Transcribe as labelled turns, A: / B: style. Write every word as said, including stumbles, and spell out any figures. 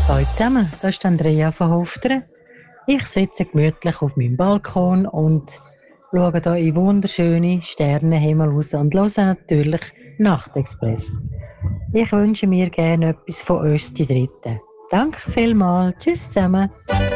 A: Hallo zusammen, das ist Andrea von Hofteren. Ich sitze gemütlich auf meinem Balkon und schaue hier in wunderschöne Sternenhimmel raus und höre natürlich Nachtexpress. Ich wünsche mir gerne etwas von uns die Dritten. Danke vielmals, tschüss zusammen.